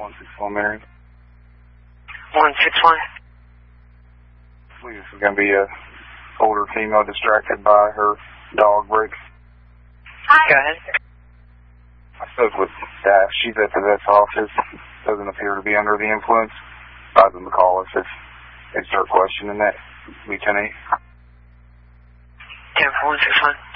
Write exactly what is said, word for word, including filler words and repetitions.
one six one, Mary. one six one. I believe this is going to be a older female distracted by her dog, Brick. Hi. Go ahead. I spoke with staff. She's at the vet's office. Doesn't appear to be under the influence. Advise them to call us if they start questioning that. We ten eight. ten four one six one.